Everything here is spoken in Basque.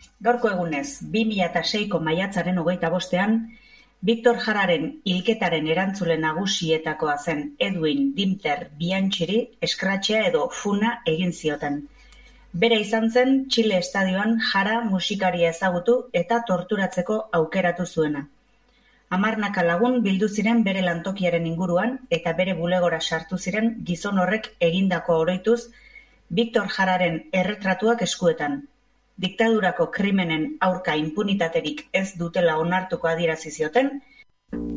Gaurko egunez, 2006ko maiatzaren 25ean, Victor Jararen hilketaren erantzule nagusietakoa zen Edwin Dimter Bianchiri eskratxea edo funa egin zioten. Bera izan zen Txile estadioan Jara musikaria ezagutu eta torturatzeko aukeratu zuena. 10 lagun bildu ziren bere lantokiaren inguruan eta bere bulegora sartu ziren gizon horrek egindako oroituz Victor Jararen erretratuak eskuetan. Diktadurako krimenen aurka inpunitaterik ez dutela onartuko adierazi zioten,